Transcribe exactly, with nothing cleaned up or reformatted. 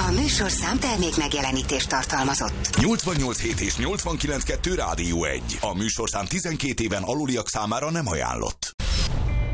A műsorszám termék megjelenítést tartalmazott. nyolcvannyolc hét és nyolcvankilenc kettő Rádió egy. A műsorszám tizenkét éven aluliak számára nem ajánlott.